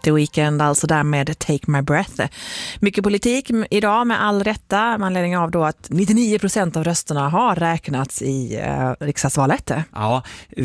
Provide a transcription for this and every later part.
The Weeknd, alltså där med Take My Breath. Mycket politik idag med all rätta, med anledning av då att 99% av rösterna har räknats i riksdagsvalet. Ja,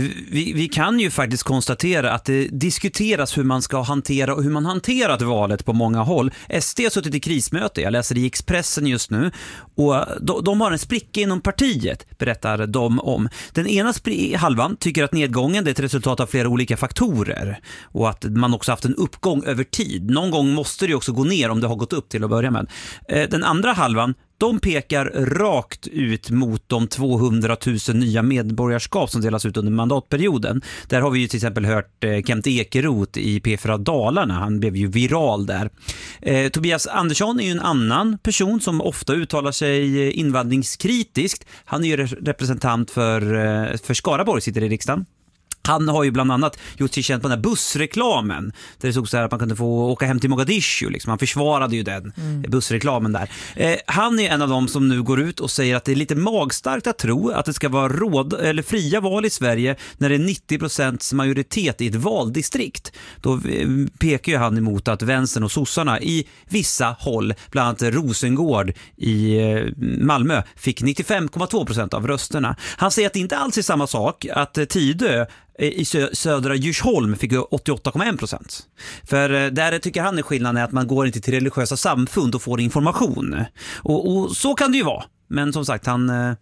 vi kan ju faktiskt konstatera att det diskuteras hur man ska hantera och hur man hanterat valet på många håll. SD har suttit i krismöte, jag läser i Expressen just nu, och de har en spricka inom partiet, berättar de om. Den ena halvan tycker att nedgången är ett resultat av flera olika faktorer och att man också haft en uppgång över tid. Någon gång måste det också gå ner om det har gått upp till att börja med. Den andra halvan, de pekar rakt ut mot de 200 000 nya medborgarskap som delas ut under mandatperioden. Där har vi ju till exempel hört Kent Ekeroth i P4 Dalarna. Han blev ju viral där. Tobias Andersson är ju en annan person som ofta uttalar sig invandringskritiskt. Han är ju representant för Skaraborg, sitter i riksdagen. Han har ju bland annat gjort sig känd på den här bussreklamen där det såg så här att man kunde få åka hem till Mogadishu liksom. Han försvarade ju den bussreklamen där. Han är en av dem som nu går ut och säger att det är lite magstarkt att tro att det ska vara fria val i Sverige när det är 90% majoritet i ett valdistrikt. Då pekar ju han emot att vänstern och sossarna i vissa håll, bland annat Rosengård i Malmö, fick 95,2% av rösterna. Han säger att det inte alls är samma sak att Tidö i södra Djursholm fick 88,1%. För där tycker han är skillnaden är att man går inte till religiösa samfund och får information. Och så kan det ju vara. Men som sagt,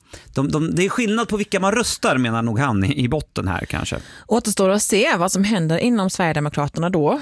det är skillnad på vilka man röstar, menar nog han i botten här kanske. Återstår att se vad som händer inom Sverigedemokraterna då.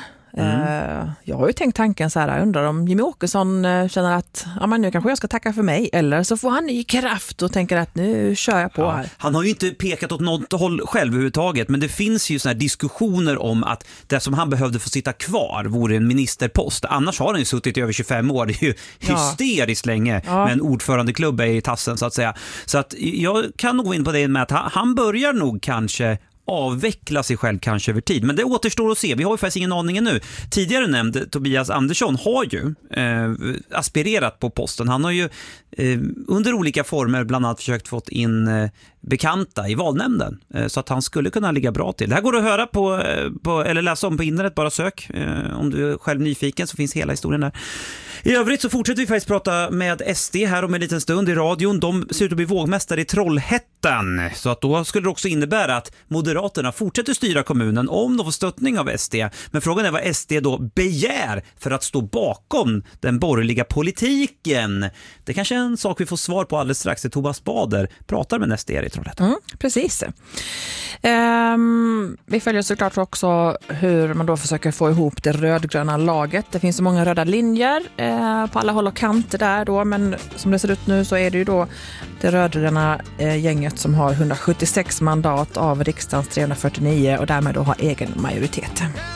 Jag har ju tänkt tanken så här, undrar om Jimmy Åkesson känner att men nu kanske jag ska tacka för mig, eller så får han ny kraft och tänker att nu kör jag på här. Han har ju inte pekat åt något håll själv överhuvudtaget, men det finns ju såna här diskussioner om att det som han behövde få sitta kvar vore en ministerpost. Annars har han ju suttit i över 25 år, det är ju hysteriskt länge med en ordförandeklubba i tassen så att säga. Så att jag kan nog gå in på det med att han börjar nog kanske avveckla sig själv kanske över tid. Men det återstår att se. Vi har ju faktiskt ingen aning nu. Tidigare nämnd Tobias Andersson har ju aspirerat på posten. Han har ju under olika former bland annat försökt få in bekanta i valnämnden. Så att han skulle kunna ligga bra till. Det här går att höra på eller läsa om på internet. Bara sök. Om du är själv nyfiken så finns hela historien där. I övrigt så fortsätter vi faktiskt prata med SD här om en liten stund i radion. De ser ut att bli vågmästare i Trollhättan. Så att då skulle det också innebära att Moderaterna fortsätter styra kommunen om de får stöttning av SD. Men frågan är vad SD då begär för att stå bakom den borgerliga politiken. Det kanske är en sak vi får svar på alldeles strax. Thomas Bader pratar med SD i Trollhättan. Precis. Vi följer såklart också hur man då försöker få ihop det rödgröna laget. Det finns så många röda linjer på alla håll och kanter där då, men som det ser ut nu så är det ju då det rödgröna gänget som har 176 mandat av riksdagens 349 och därmed då har egen majoritet.